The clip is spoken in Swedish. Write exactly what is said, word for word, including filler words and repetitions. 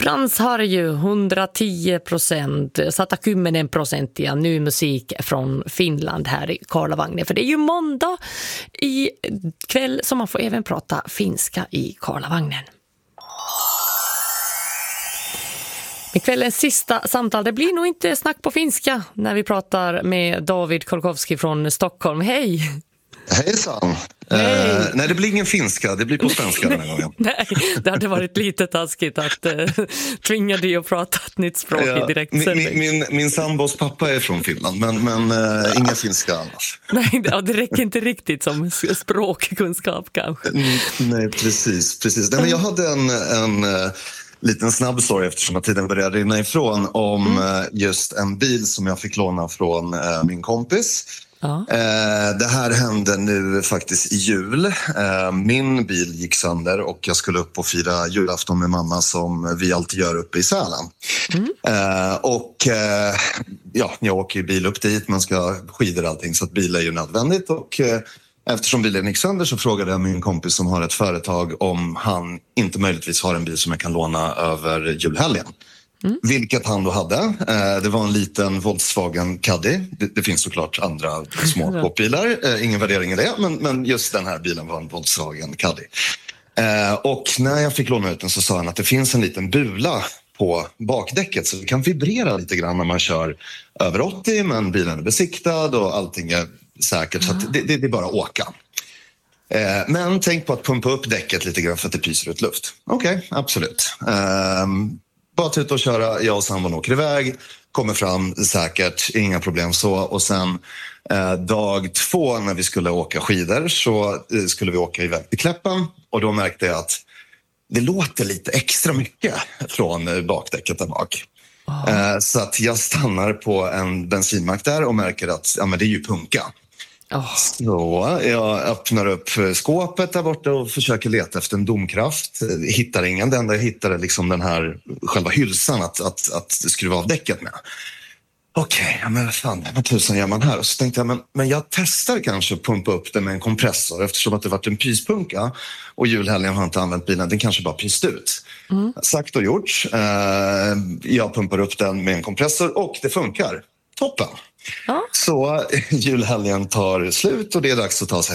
Frans har ju hundratio procent, sata kymmenen prosenttia ny musik från Finland här i Karlavagnen. För det är ju måndag i kväll som man får även prata finska i Karlavagnen. Men kvällens sista samtal, det blir nog inte snack på finska när vi pratar med David Kolkowski från Stockholm. Hej! Hejsan! Hej. Eh, nej, det blir ingen finska, det blir på svenska den här gången. Nej, det hade varit lite taskigt att uh, tvinga dig att prata ett nytt språk Ja, i direkt min, sändning. min, min, min sambos pappa är från Finland, men, men uh, inga finska annars. Nej, det, det räcker inte riktigt som språkkunskap kanske. Mm, nej, precis. precis. Nej, men jag hade en... en uh, liten snabb story eftersom att tiden började rinna ifrån om mm. just en bil som jag fick låna från uh, min kompis. Ja. Uh, det här hände nu faktiskt i jul. Uh, min bil gick sönder och jag skulle upp och fira julafton med mamma som vi alltid gör uppe i Sälen. Mm. Uh, och uh, ja, jag åker ju bil upp dit, man ska skidor och allting så att bil är ju nödvändigt och uh, eftersom bilen gick sönder så frågade jag min kompis som har ett företag om han inte möjligtvis har en bil som jag kan låna över julhelgen. Mm. Vilket han då hade. Det var en liten Volkswagen Caddy. Det, det finns såklart andra små skåpbilar. Ingen värdering i det, men, men just den här bilen var en Volkswagen Caddy. Och när jag fick låna ut den så sa han att det finns en liten bula på bakdäcket så det kan vibrera lite grann när man kör över åttio men bilen är besiktad och allting är säkert, så att det, det, det är bara att åka. Eh, men tänk på att pumpa upp däcket lite grann för att det pyser ut luft. Okej, okay, absolut. Eh, bara ta ut och köra, jag och sambon åker iväg, kommer fram säkert, inga problem så. Och sen eh, dag två när vi skulle åka skidor så eh, skulle vi åka iväg till Kläppen och då märkte jag att det låter lite extra mycket från bakdäcket där bak. Oh. Så att jag stannar på en bensinmack där och märker att ja, men det är ju punka. Oh. Så jag öppnar upp skåpet där borta och försöker leta efter en domkraft. Hittar ingen. Det enda jag hittar är liksom den här själva hylsan att, att, att skruva av däcket med. Okej, okay, ja, men vad fan, vad tusan gör man här? Och så tänkte jag, men, men jag testar kanske att pumpa upp det med en kompressor eftersom att det varit en pyspunka och julhelgen har inte använt bilen, den kanske bara pyst ut. Mm. Sagt och gjort. Eh, jag pumpar upp den med en kompressor och det funkar. Toppen. Ja. Så julhelgen tar slut och det är dags att ta sig